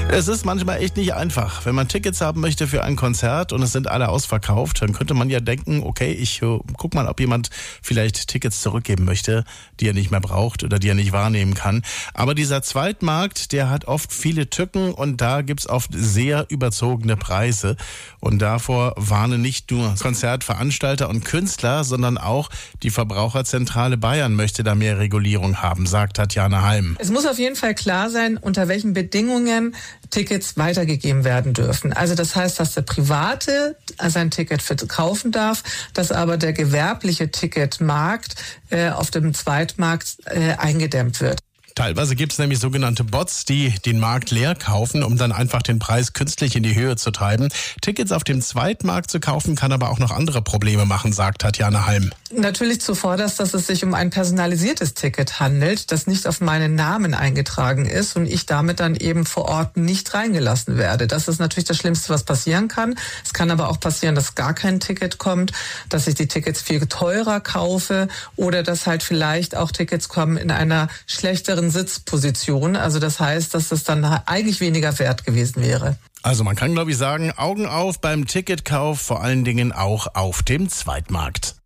Es ist manchmal echt nicht einfach. Wenn man Tickets haben möchte für ein Konzert und es sind alle ausverkauft, dann könnte man ja denken, okay, ich guck mal, ob jemand vielleicht Tickets zurückgeben möchte, die er nicht mehr braucht oder die er nicht wahrnehmen kann. Aber dieser Zweitmarkt, der hat oft viele Tücken und da gibt's oft sehr überzogene Preise. Und davor warnen nicht nur Konzertveranstalter und Künstler, sondern auch die Verbraucherzentrale Bayern möchte da mehr Regulierung haben, sagt Tatjana Halm. Es muss auf jeden Fall klar sein, unter welchen Bedingungen Tickets weitergegeben werden dürfen. Also das heißt, dass der Private sein Ticket verkaufen darf, dass aber der gewerbliche Ticketmarkt auf dem Zweitmarkt eingedämmt wird. Teilweise gibt es nämlich sogenannte Bots, die den Markt leer kaufen, um dann einfach den Preis künstlich in die Höhe zu treiben. Tickets auf dem Zweitmarkt zu kaufen, kann aber auch noch andere Probleme machen, sagt Tatjana Halm. Natürlich zuvorderst, dass es sich um ein personalisiertes Ticket handelt, das nicht auf meinen Namen eingetragen ist und ich damit dann eben vor Ort nicht reingelassen werde. Das ist natürlich das Schlimmste, was passieren kann. Es kann aber auch passieren, dass gar kein Ticket kommt, dass ich die Tickets viel teurer kaufe oder dass halt vielleicht auch Tickets kommen in einer schlechteren Sitzposition. Also das heißt, dass es dann eigentlich weniger wert gewesen wäre. Also man kann, glaube ich, sagen, Augen auf beim Ticketkauf, vor allen Dingen auch auf dem Zweitmarkt.